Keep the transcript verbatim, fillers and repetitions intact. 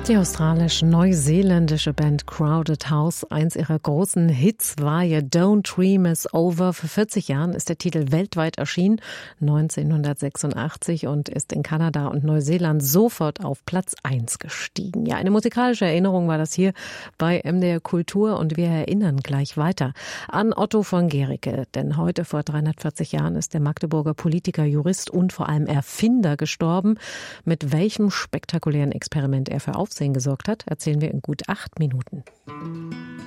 Die australisch-neuseeländische Band Crowded House, eins ihrer großen Hits war ja Don't Dream Is Over. Vor vierzig Jahren ist der Titel weltweit erschienen, neunzehnhundertsechsundachtzig, und ist in Kanada und Neuseeland sofort auf Platz eins gestiegen. Ja, eine musikalische Erinnerung war das hier bei M D R Kultur, und wir erinnern gleich weiter an Otto von Guericke. Denn heute vor dreihundertvierzig Jahren ist der Magdeburger Politiker, Jurist und vor allem Erfinder gestorben. Mit welchem spektakulären Experiment er für Aufsehen gesorgt hat, erzählen wir in gut acht Minuten.